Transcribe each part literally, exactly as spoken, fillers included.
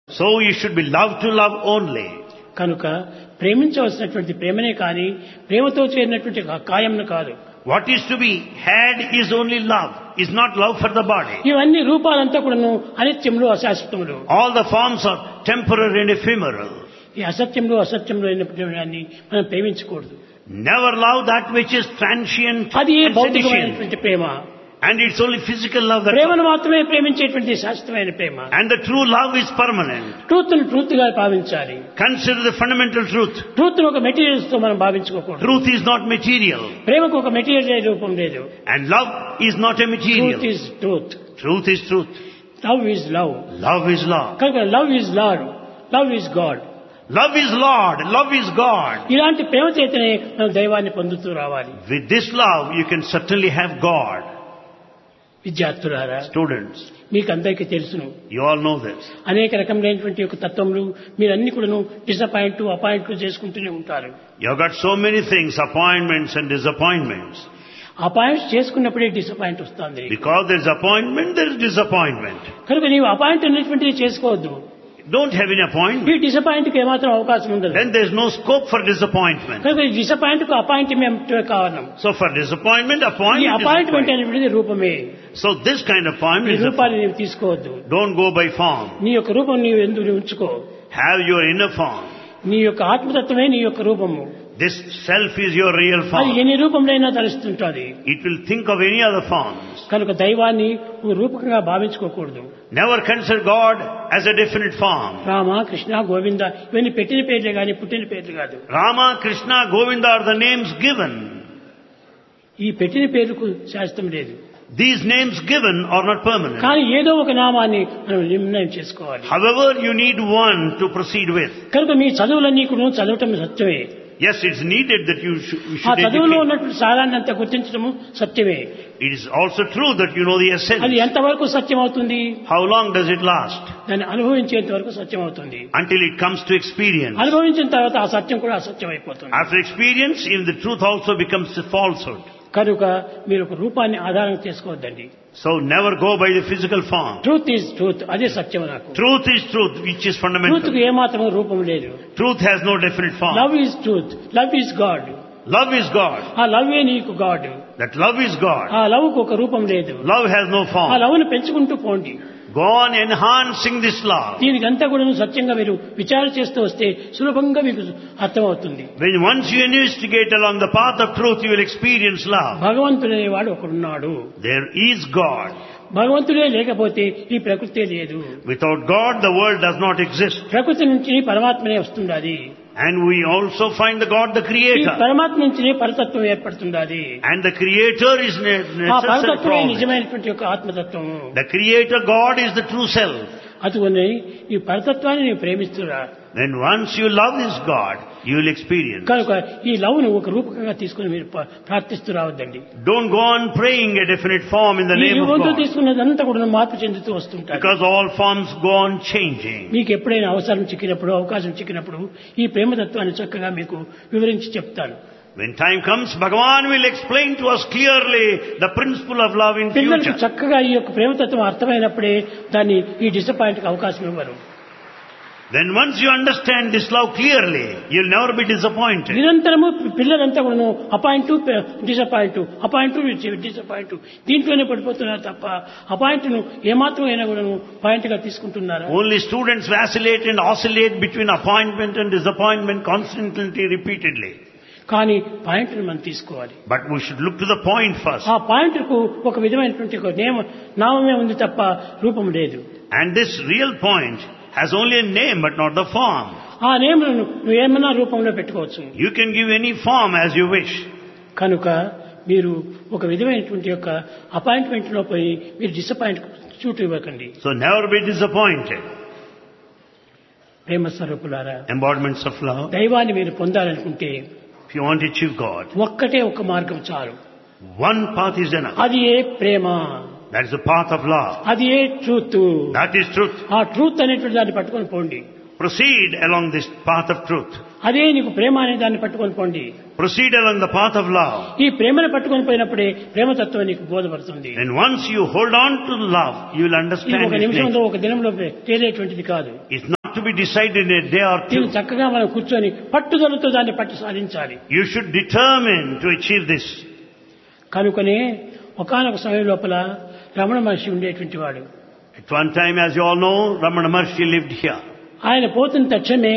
So you should be loved to love only. కనుక ప్రేమించవలసినటువంటి ప్రేమనే కానీ ప్రేమతో చేరినటువంటి కాయంను కాదు. What is to be had is only love, is not love for the body. ఇవన్నీ రూపాలంతా కూడాను అనిత్యములు అశాశ్వతములు. All the forms are temporary and ephemeral. ఈ అసత్యంలో అసత్యంలో అయినటువంటి మనం ప్రేమించకూడదు. Never love that which is transient అది and seditious. భౌతికమైనటువంటి ప్రేమ. And it's only physical love that. ప్రేమను మాత్రమే ప్రేమించేటువంటి శాశ్వతమైన ప్రేమ. And the true love is permanent. Truth ను ట్రూత్ గా భావించాలి. Consider the fundamental truth. Truth ను ఒక మెటీరియల్స్ తో మనం భావించుకోకూడదు. Truth is not material. ప్రేమకు ఒక మెటీరియల్ రూపం లేదు. And love is not a material. Truth is truth. Truth is truth. Love is love. Love is love. కనుక love is lord. Love is God. Love is Lord. Love is God. ఇలాంటి ప్రేమ చేతనే మనం దైవాన్ని పొందుతూ రావాలి. With this love, you can certainly have God. విద్యార్థులారా, Students, మీకు అందరికీ తెలుసును, you all know this. అనేక రకమైనటువంటి ఒక తత్వములు మీరన్ని కూడాను డిసప్పాయింట్ అపాయింట్ చేసుకుంటూనే ఉంటారు. You have got so many things, appointments and disappointments. Appoint చేసుకున్నప్పుడే disappoint వస్తుంది. Because there is appointment, there is disappointment. కనుక నీవు అపాయింట్ అనేటువంటిది చేసుకోవద్దు. Don't have any appointment. ఈ డిసప్పాయింట్ కి ఏమాత్రం అవకాశం ఉండదు. Then there is no scope for disappointment. కనుక ఈ డిసప్పాయింట్ కు అపాయింట్మెంట్ కారణం. So for disappointment, ఈ appointment is అపాయింట్మెంట్ required. అనేటువంటిది రూపమే. So this kind of ఈ appointment is a రూపాన్ని నీవు తీసుకోవద్దు. Don't go by form. నీ యొక్క రూపం నీవు ఎందుకు ఉంచుకో. Have your inner form. నీ యొక్క ఆత్మతత్వమే నీ యొక్క రూపము. This self is your real అది form. ఎన్ని రూపంలోనైనా తలుస్తుంటుంది. It will think of any other forms. కనుక దైవాన్ని నువ్వు రూపకంగా భావించుకోకూడదు. Never consider God as a definite form. Rama, Krishna, Govinda ఇవన్నీ పెట్టిన పేర్లే కానీ పుట్టిన పేర్లు కాదు. Rama, Krishna, Govinda are the names given. ఈ పెట్టిన పేర్లకు శాస్త్రం లేదు. These names given are not permanent. కానీ ఏదో ఒక నామాన్ని మనం నిర్ణయం చేసుకోవాలి. However, you need one to proceed with. కనుక మీ చదువులన్నీ కూడా చదవటం సత్యమే. Yes, it's needed that you should, you ఆ should చదువులో educate. ఉన్నటువంటి సారాన్ని అంతా గుర్తించడము సత్యమే. It is also true that you know the అది essence. ఎంతవరకు సత్యం అవుతుంది? How long does it last? దాన్ని అనుభవించేంత వరకు సత్యం అవుతుంది. Until it comes to experience. అనుభవించిన తర్వాత ఆ సత్యం కూడా అసత్యం అయిపోతుంది. After experience, even the truth also becomes a falsehood. కనుక మీరు ఒక రూపాన్ని ఆధారం చేసుకోవద్దండి. So never go by the physical form. Truth is truth, అదే సత్యం నాకు. Truth is truth, which is truth fundamental. కు ఏమాత్రం రూపం లేదు. Truth has no definite form. Love is truth, love is God. Love is God. ఆ లవ్వే నీకు God. That love is God. ఆ love కు ఒక రూపం లేదు. Love has no ఆ form. లవ్ ను పెంచుకుంటూ పోండి. Go on enhancing this love. దీనికంతా కూడా సత్యంగా మీరు విచారణ చేస్తూ వస్తే సులభంగా మీకు అర్థమవుతుంది. When once you investigate along the path of truth, you will experience love. భగవంతుడనేవాడు ఒకడున్నాడు. There is God. భగవంతుడే లేకపోతే ఈ ప్రకృతి లేదు. Without God, the world does not exist. ప్రకృతి నుంచి పరమాత్మనే వస్తుండాలి. And we also find the God, the ఈ Creator. పరమాత్మ నుంచి పరతత్వం ఏర్పడుతుండాలి. And the Creator is ne- ఆ necessary పరతత్వమే for all. నిజమైనటువంటి యొక్క ఆత్మతత్వం. The Creator God is the true self. అటువనే ఈ పరతత్వాన్ని నీవు ప్రేమిస్తురా. Then once you love this God, you will experience. కనుక ఈ లవ్ ను ఒక రూపకంగా తీసుకుని మీరు ప- ప్రార్థిస్తూ రావద్దండి. Don't go on praying a definite form in the ఈ name of రూపంతో God. తీసుకున్నదంతా కూడా మార్పు చెందుతూ వస్తుంటారు. Because all forms go on changing. మీకు ఎప్పుడైనా అవసరం చిక్కినప్పుడు, అవకాశం చిక్కినప్పుడు ఈ ప్రేమతత్వాన్ని చక్కగా మీకు వివరించి చెప్తాను. When time comes, Bhagavan will explain to us clearly the principle of love in పిల్లలకు future. చక్కగా ఈ యొక్క ప్రేమతత్వం అర్థమైనప్పుడే దాన్ని ఈ డిసప్పాయింట్ కి అవకాశం ఇవ్వరు. Then once you understand this love clearly, you'll never be disappointed. నిరంతరము పిల్లలంతా కూడా అపాయింట్ డిసప్పాయింట్ అపాయింట్ డిసప్పాయింట్ దీంట్లోనే పడిపోతున్నారు తప్ప అపాయింట్ ను ఏమాత్రం అయినా కూడా పాయింట్ గా తీసుకుంటున్నారా? Only students vacillate and oscillate between appointment and disappointment constantly, repeatedly. కానీ పాయింట్ ను మనం తీసుకోవాలి. But we should look to the point first. ఆ పాయింట్ కు ఒక విధమైనటువంటి ఒక నేమ నామమే ఉంది తప్ప రూపం లేదు. And this real point has only a name but not the form. ఆ నేమను నువ్వు ఏమన్నా రూపంలో పెట్టుకోవచ్చు. You can give any form as you wish. కనుక మీరు ఒక విధమైనటువంటి యొక్క అపాయింట్మెంట్ లో పోయి మీరు డిసప్పాయింట్ చూటు ఇవ్వకండి. So never be disappointed. ప్రేమ స్వరూపులారా, Embodiments of love. దైవాన్ని మీరు పొందాలనుకుంటే If you want to achieve God, ఒక్కటే ఒక మార్గం చాలు. one path is enough. అది ఏ ప్రేమ, That is the path of love. అది ఏ ట్రూత్. That is truth. ఆ ట్రూత్ అనేటువంటి దాన్ని పట్టుకొని పోండి. Proceed along this path of truth. అదే నీకు ప్రేమ అనే దాన్ని పట్టుకొని పోండి. Proceed along the path of love. ఈ ప్రేమను పట్టుకొని పోయినప్పుడే ప్రేమతత్వం నీకు బోధపడుతుంది. And once you hold on to love, you will ఇది understand ఒక its నిమిషంలో nature. ఒక దినంలో తేలేటువంటిది కాదు. It's not to be decided in a day or దీన్ని two. చక్కగా మనం కూర్చొని పట్టుదలతో దాన్ని పట్టి సాధించాలి. You should determine to achieve this. కనుకనే ఒకానొక సమయం లోపల రమణ మహర్షి ఉండేటువంటి వాడు. At one time, as you all know, Ramana Maharshi lived here. ఆయన పోతున్న తక్షణమే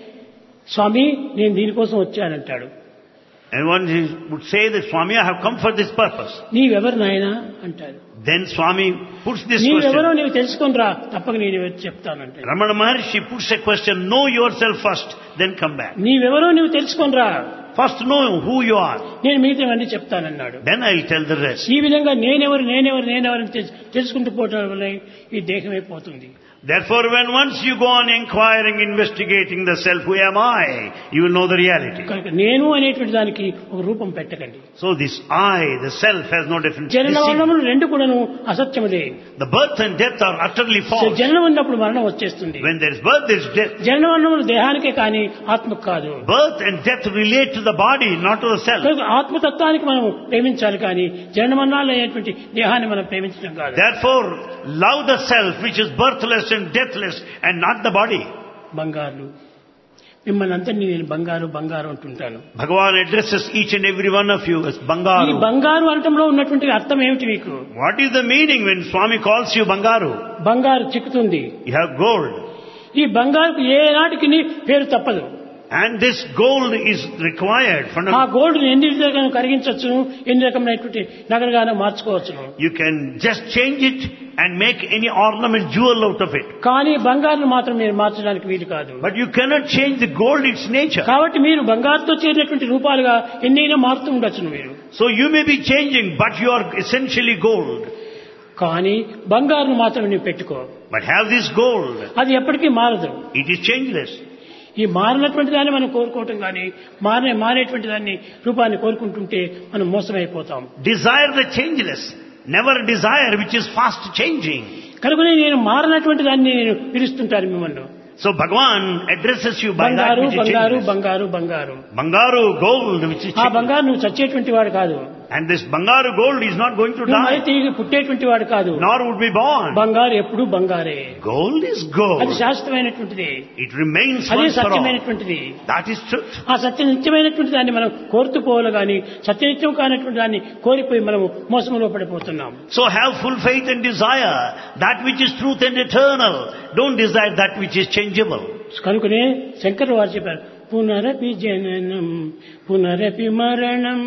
స్వామి నేను దీనికోసం వచ్చానంటాడు. And one would say that, Swami, I have come for this purpose. నీవెవరు నాయనా అంటాడు. Then Swami puts this నీవెవరో question. నీవు తెలుసుకొనిరా తప్పక నేను చెప్తానంటాడు. Ramana Maharshi puts a question, know yourself first, then come back. నీవెవరో నీవు తెలుసుకొనిరా, First know who you are, నేను మిగతావన్నీ చెప్తానన్నాడు. then I will tell the rest. ఈ విధంగా నేనెవరు నేనెవరు నేనెవరు అని తెలు- తెలుసుకుంటూ పోవటం వల్ల ఈ దేహమే పోతుంది. Therefore, when once you go on inquiring, investigating the self, who am I, you will know the reality. కనుక నేను అనేటువంటి దానికి ఒక రూపం పెట్టకండి. So this I, the self, has no difference. జనన మరణములు రెండు కూడాను అసత్యముదే. The birth and death are utterly false. జననం ఉన్నప్పుడు మరణం వచ్చేస్తుంది. When there is birth, there is death. జనన మరణములు దేహానికే కానీ ఆత్మకు కాదు. Birth and death relate to the body, not to the self. కనుక ఆత్మతత్వానికి మనం ప్రేమించాలి కానీ జనన మరణాలు అనేటువంటి దేహాన్ని మనం ప్రేమించడం కాదు. Therefore, love the self, which is birthless and deathless, and not the body. బంగారు మిమ్మల్ని అంతని నేను బంగారు బంగారు అంటుంటాను. Bhagavan addresses each and every one of you as ఈ Bangaru. బంగారు అనటంలో ఉన్నటువంటి అర్థం ఏమిటి మీకు? What is the meaning when Swami calls you Bangaru? బంగారు చిక్కుతుంది. You have gold. ఈ బంగారుకు ఏ నాటికి పేరు తప్పదు. And this gold is required. ఆ Fundamental. గోల్డ్ ఎన్ని రకాలుగా కరిగించవచ్చును, ఎన్ని రకమైనటువంటి నగలుగానే మార్చుకోవచ్చును. You can just change it and make any ornament jewel out of it. కానీ బంగారును మాత్రం మీరు మార్చడానికి వీలు కాదు. But you cannot change the gold, its nature. కాబట్టి మీరు బంగారుతో చేరినటువంటి రూపాలుగా ఎన్నైనా మారుతూ ఉండొచ్చును మీరు. So you may be changing, but you are essentially gold. కానీ బంగారును మాత్రం నువ్వు పెట్టుకో. But have this gold. అది ఎప్పటికీ మారదు. It is changeless. ఈ మారినటువంటి దాన్ని మనం కోరుకోవటం కానీ మారే మారేటువంటి దాన్ని రూపాన్ని కోరుకుంటుంటే మనం మోసమైపోతాం. Desire the changeless. Never desire which is fast changing. కనుకనే నేను మారినటువంటి దాన్ని నేను పిలుస్తుంటాను మిమ్మల్ని. So Bhagavan addresses you by that బంగారు which is బంగారు changeless. బంగారు బంగారు. Bangaru, gold which is ఆ changeless. బంగారు నువ్వు చచ్చేటువంటి వాడు కాదు. And this Bangaru gold is not going to నువ్వు మరి die, తిరిగి పుట్టేటువంటి వాడు కాదు. nor would be born. బంగారు ఎప్పుడు బంగారే. Gold is అది gold. శాశ్వతమైనటువంటిది. It remains అదే once for all. సత్యమైనటువంటిది. That is truth. ఆ సత్య నిత్యమైనటువంటి దాన్ని మనం కోరుతూ పోవాలి కానీ సత్యనిత్యం కానటువంటి దాన్ని కోరిపోయి మనము మోసంలో పడిపోతున్నాం. So have full faith and desire that which is truth and eternal. Don't desire that which is changeable. కనుకనే శంకర్ వారు చెప్పారు, పునరపి జననం పునరపి మరణం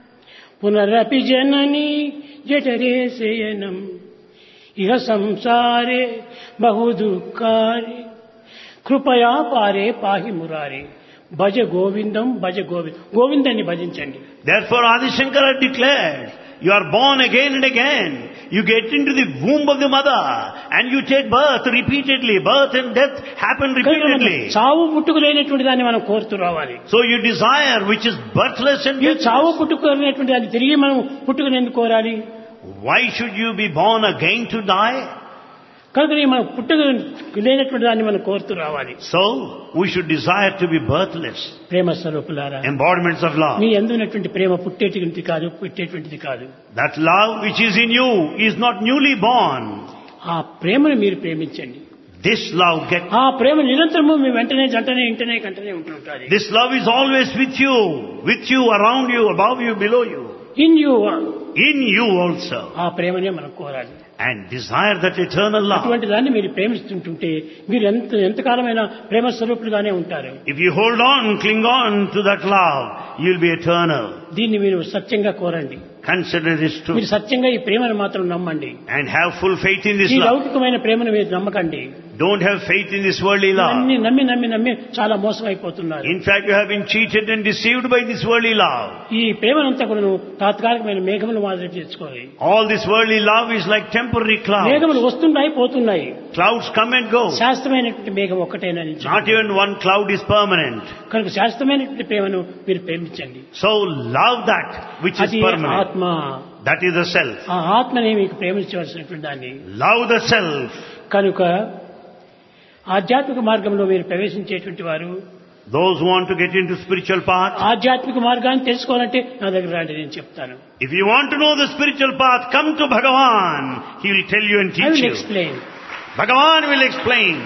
పునరపి జనని జఠరే శయనం ఇహ సంసారే బహు దుఃఖారి కృపయా పారే పాహి మురారి భజ గోవిందం భజ గోవిందం గోవిందాన్ని భజించండి. Therefore Adi Shankara declared, you are born again and again. You get into the womb of the mother and you take birth repeatedly. Birth and death happen repeatedly. చావు పుట్టుకు లేనటువంటి దాన్ని మనం కోరుతూ రావాలి. So you desire which is birthless and ఈ చావు deathless. పుట్టుకు లేనటువంటి దాన్ని తిరిగి మనం పుట్టుకుని ఎందుకు కోరాలి? Why should you be born again to die? కనుక మనం పుట్టుకు లేనటువంటి దాన్ని మనం కోరుతూ రావాలి. So we should desire to be birthless. ప్రేమ స్వరూపులారా, Embodiments of love. మీ అందున్నటువంటి ప్రేమ పుట్టేటువంటిది కాదు, పెట్టేటువంటిది కాదు. That love which is in you is not newly born. ఆ ప్రేమను మీరు ప్రేమించండి. This love get. ఆ ప్రేమ నిరంతరము మీ వెంటనే జంటనే ఇంటనే కంటనే ఉంటుంటారు. This love is always with you, with you, around you, above you, below you. In you In you also. ఆ ప్రేమనే మనం కోరాలి. And desire that eternal love. అటువంటి దాన్ని మీరు ప్రేమిస్తుంటుంటే మీరు ఎంత ఎంతకాలమైన ప్రేమ స్వరూపులుగానే ఉంటారు. If you hold on, cling on to that love, you will be eternal. దీన్ని మీరు సత్యంగా కోరండి. Consider this మీరు truth. సత్యంగా ఈ ప్రేమను మాత్రం నమ్మండి. And have full faith in this ఈ love. లౌకికమైన ప్రేమను మీరు నమ్మకండి. Don't have faith in this worldly love. అన్ని నమ్మి నమ్మి నమ్మి చాలా మోసం అయిపోతున్నారు. In fact, you have been cheated and deceived by this worldly love. ఈ ప్రేమనంతా కూడా తాత్కాలికమైన మేఘములు మాదిరి తెచ్చుకోవాలి. All this worldly love is like temporary clouds. మేఘములు వస్తున్నాయి పోతున్నాయి. Clouds come and go. శాశ్వతమైనటువంటి మేఘం ఒక్కటేనని Not even one cloud is permanent. కనుక శాశ్వతమైనటువంటి ప్రేమను మీరు ప్రేమించండి. So love that which is అది permanent. ఆత్మ. That is the self. ఆ ఆత్మనే మీకు ప్రేమించవలసినటువంటి దాన్ని. Love the self. కనుక ఆధ్యాత్మిక మార్గంలో మీరు ప్రవేశించేటువంటి వారు, Those who want to get into spiritual path, ఆధ్యాత్మిక మార్గాన్ని తెలుసుకోవాలంటే నా దగ్గర రండి, నేను చెప్తాను. if you want to know the spiritual path, come to Bhagavan. He will tell you and I teach will you. explain. Bhagavan will explain.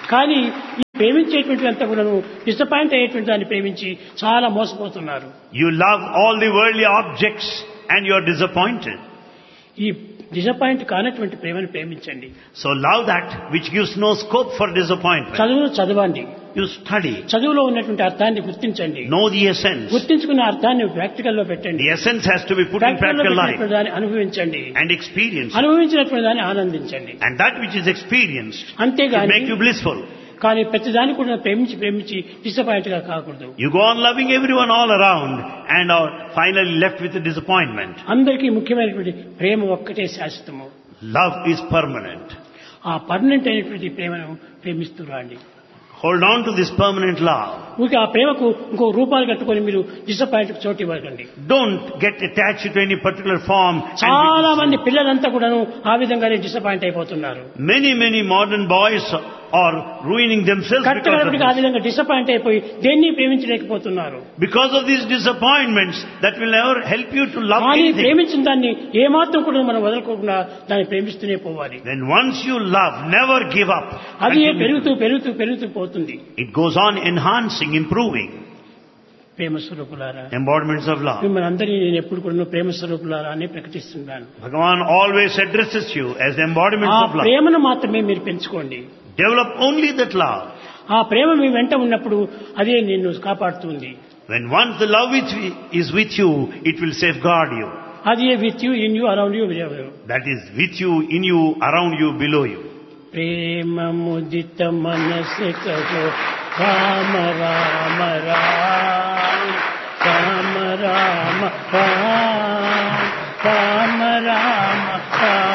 కానీ ఈ ప్రేమించేటువంటి అంతా కూడాను డిసప్పాయింట్ అయ్యేటువంటి దాన్ని ప్రేమించి చాలా మోసపోతున్నారు. You love all the worldly objects and you are disappointed. ఈ disappoint కానటువంటి ప్రేమను ప్రేమించండి. So love that which gives no scope for disappointment. చదువును చదవండి. You study. చదువులో ఉన్నటువంటి అర్థాన్ని గుర్తించండి. Know the essence. గుర్తించుకున్న అర్థాన్ని ప్రాక్టికల్ లో పెట్టండి. The essence has to be put in practical life. దాన్ని అనుభవించండి. And experience. అనుభవించినటువంటి దాన్ని ఆనందించండి. And that which is experienced అంతేగాని will make you blissful. కానీ ప్రతిదాన్ని కూడా ప్రేమించి ప్రేమించి డిసప్పాయింట్ గా కాకూడదు. You go on loving everyone all around and are finally left with a disappointment. అందరికీ ముఖ్యమైనటువంటి ప్రేమ ఒక్కటే శాశ్వతము. Love is permanent. ఆ పర్మనెంట్ అయినటువంటి ప్రేమను ప్రేమిస్తూ రండి. Hold on to this permanent love. ఊరికే ఆ ప్రేమకు ఇంకో రూపాలు కట్టుకొని మీరు డిసప్పాయింట్ చోటు ఇవ్వకండి. Don't get attached to any particular form. చాలా మంది పిల్లలంతా కూడాను ఆ విధంగానే డిసప్పాయింట్ అయిపోతున్నారు. Many many modern boys are ruining themselves because of కరెక్ట్గా ఆ విధంగా డిసప్పాయింట్ అయిపోయి దేన్ని ప్రేమించలేకపోతున్నారు. Because of these disappointments that will never help you to love కానీ anything. ప్రేమించిన దాన్ని ఏమాత్రం కూడా మనం వదలకోకుండా దాన్ని ప్రేమిస్తూనే పోవాలి. Then once you love, never give up. అది పెరుగుతూ పెరుగుతూ పెరుగుతూ పోతుంది. It goes on enhancing, improving. ప్రేమ స్వరూపులారా, Embodiments of love. మిమ్మల్ని అందరినీ నేను ఎప్పుడు కూడా ప్రేమ స్వరూపులారా అని ప్రకటిస్తున్నాను. Bhagavan always addresses you as the embodiments ఆ of love. ప్రేమను మాత్రమే మీరు పెంచుకోండి. Develop only that love. ఆ ప్రేమ మీ వెంట ఉన్నప్పుడు అదే నిన్ను కాపాడుతుంది. When once the love which is with you, it will safeguard you. అది with you, in you, around you. That is with you, in you, around you, below you. Prema ముదిత మనసె Kaho Rama Rama Rama Rama Rama Rama Rama Rama Rama